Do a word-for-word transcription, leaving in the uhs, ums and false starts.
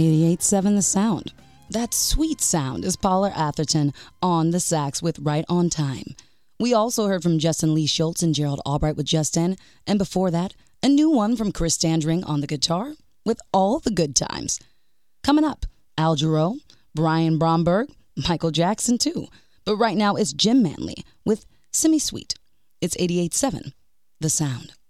eighty-eight seven The Sound. That sweet sound is Paula Atherton on the sax with Right on Time. We also heard from Justin Lee Schultz and Gerald Albright with Justin, and before that, a new one from Chris Standring on the guitar with All the Good Times. Coming up, Al Jarreau, Brian Bromberg, Michael Jackson too. But right now it's Jim Manley with Semi Sweet. It's eighty-eight seven The Sound.